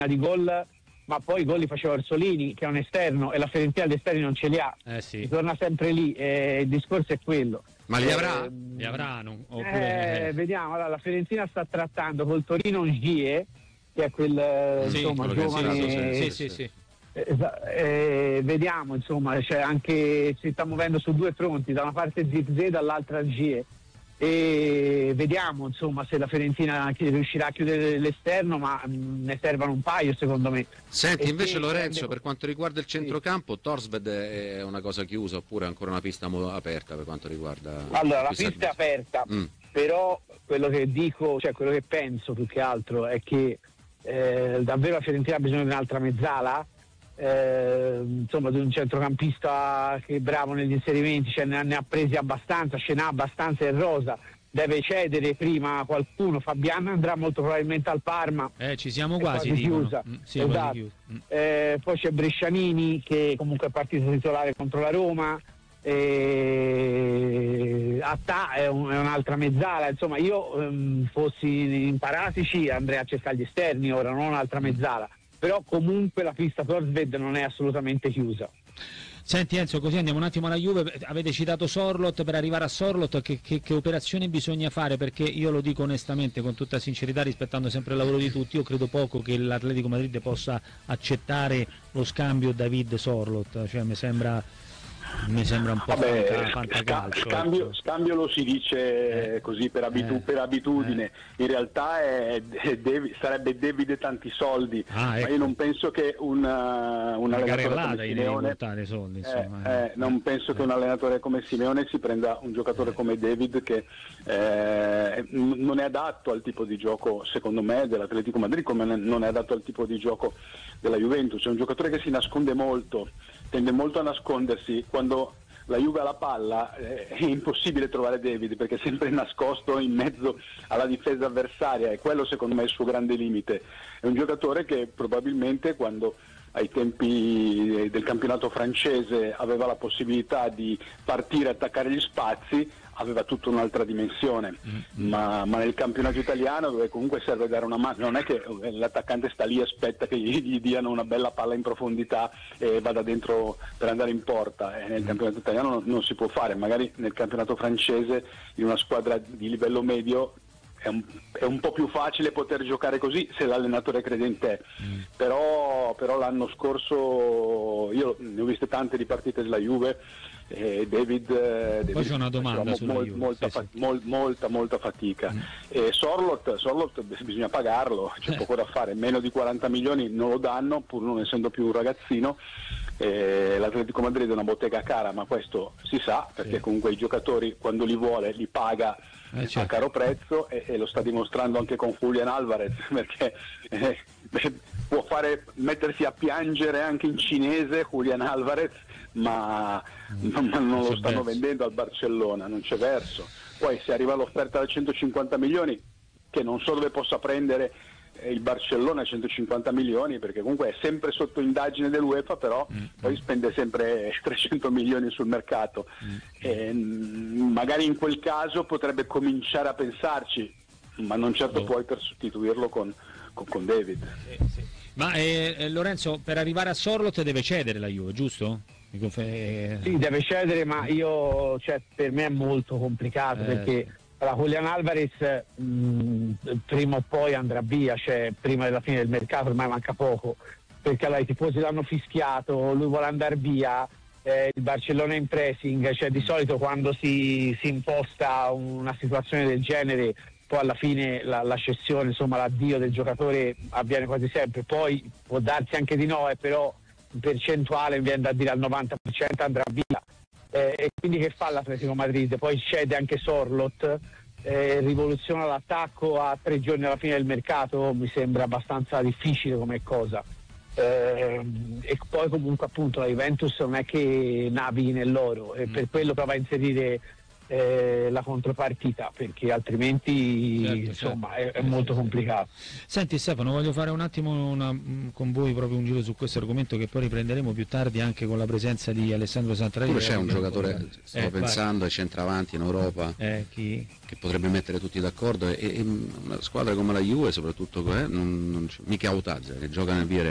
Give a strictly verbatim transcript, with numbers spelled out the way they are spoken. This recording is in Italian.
di gol, ma poi i gol li faceva Orsolini, che è un esterno, e la Fiorentina di esterni non ce li ha. Eh sì. Torna sempre lì, e il discorso è quello. Ma li avrà? Eh, Li avranno? Oppure... eh, vediamo, allora, la Fiorentina sta trattando col Torino un Gie, che è quel sì, insomma giovane. Sì, sì, sì, sì, sì. Eh, eh, vediamo, insomma, cioè anche si sta muovendo su due fronti, da una parte Zirze, dall'altra Gie. E vediamo, insomma, se la Fiorentina riuscirà a chiudere l'esterno, ma mh, ne servono un paio, secondo me. Senti, e invece se, Lorenzo, prende... per quanto riguarda il centrocampo, sì. Torsved è una cosa chiusa oppure ancora una pista aperta per quanto riguarda... Allora, la pista è aperta, mm. però quello che dico, cioè quello che penso più che altro è che eh, davvero la Fiorentina ha bisogno di un'altra mezzala, eh, insomma, di un centrocampista che è bravo negli inserimenti, cioè ne, ne ha presi abbastanza, ce n'ha abbastanza in rosa, deve cedere prima qualcuno. Fabiano andrà molto probabilmente al Parma, eh, ci siamo quasi, quasi chiusa. Mm, sì, esatto. quasi chiusa. Mm. Eh, poi c'è Brescianini che comunque è partito titolare contro la Roma, e Attà è, un, è un'altra mezzala, insomma io ehm, fossi in Paratici andrei a cercare gli esterni ora, non un'altra mezzala, però comunque la pista Torsved non è assolutamente chiusa. Senti Enzo, così andiamo un attimo alla Juve. Avete citato Sorloth, per arrivare a Sorloth che, che, che operazione bisogna fare? Perché io lo dico onestamente, con tutta sincerità, rispettando sempre il lavoro di tutti, io credo poco che l'Atletico Madrid possa accettare lo scambio David-Sorloth, cioè mi sembra... mi sembra un po' Vabbè, fantacalcio. Scambio, ecco. scambio lo si dice eh, così per, abitu- eh, per abitudine, eh. in realtà è, è David, sarebbe David e tanti soldi, ah, ecco. ma io non penso che una, un allenatore come Simeone soldi, insomma, eh, eh, non penso eh. che un allenatore come Simeone si prenda un giocatore come David che eh, non è adatto al tipo di gioco, secondo me, dell'Atletico Madrid, come non è adatto al tipo di gioco della Juventus. È un giocatore che si nasconde molto, tende molto a nascondersi. Quando la Juve ha la palla eh, è impossibile trovare David perché è sempre nascosto in mezzo alla difesa avversaria, e quello secondo me è il suo grande limite. È un giocatore che probabilmente, quando ai tempi del campionato francese aveva la possibilità di partire e attaccare gli spazi, aveva tutta un'altra dimensione, mm-hmm. ma, ma nel campionato italiano, dove comunque serve dare una mano, non è che l'attaccante sta lì e aspetta che gli, gli diano una bella palla in profondità e vada dentro per andare in porta, e nel mm-hmm. campionato italiano non, non si può fare. Magari nel campionato francese, in una squadra di livello medio, è un, è un po' più facile poter giocare così se l'allenatore crede in te, mm. però, però l'anno scorso io ne ho viste tante di partite della Juve, e David, David poi c'è una domanda sulla mol, Juve, molta, sì, fa, sì. Mol, molta molta fatica, mm. e Sorloth, Sorloth bisogna pagarlo, c'è eh. poco da fare, meno di quaranta milioni non lo danno, pur non essendo più un ragazzino. Eh, l'Atletico Madrid è una bottega cara, ma questo si sa, perché sì. comunque i giocatori quando li vuole li paga eh, certo. a caro prezzo, e, e lo sta dimostrando anche con Julián Álvarez, perché eh, può fare mettersi a piangere anche in cinese Julián Álvarez, ma mm. non, non lo stanno verso. vendendo al Barcellona, non c'è verso. Poi se arriva l'offerta da centocinquanta milioni, che non so dove possa prendere il Barcellona, centocinquanta milioni, perché comunque è sempre sotto indagine dell'UEFA, però mm. poi spende sempre trecento milioni sul mercato, mm. e magari in quel caso potrebbe cominciare a pensarci, ma non certo oh. poi per sostituirlo con, con, con David. Sì, sì. Ma eh, Lorenzo, per arrivare a Sorloth deve cedere la Juve, giusto? Sì, deve cedere, ma io, cioè, per me è molto complicato, eh. perché allora, Julián Álvarez mh, prima o poi andrà via, cioè prima della fine del mercato, ormai manca poco, perché allora, i tifosi l'hanno fischiato, lui vuole andare via, eh, il Barcellona è in pressing, cioè di solito quando si, si imposta una situazione del genere, poi alla fine la, la cessione, insomma l'addio del giocatore avviene quasi sempre, poi può darsi anche di no, eh, però in percentuale mi viene da dire al novanta per cento andrà via. Eh, e quindi che fa l'Atletico Madrid? Poi cede anche Sorloth, eh, rivoluziona l'attacco a tre giorni alla fine del mercato, mi sembra abbastanza difficile come cosa, eh, e poi comunque appunto la Juventus non è che navighi nell'oro, e per quello prova a inserire eh, la contropartita, perché altrimenti Certo, insomma certo. è, è molto complicato. Senti Stefano, voglio fare un attimo una, con voi proprio un giro su questo argomento che poi riprenderemo più tardi anche con la presenza di Alessandro Santarelli. Pure c'è un giocatore, stavo eh, pensando, ai centravanti in Europa eh, chi? che potrebbe mettere tutti d'accordo, e, e una squadra come la Juve soprattutto, eh, non, non, Mikel Arteta che gioca nel Villarreal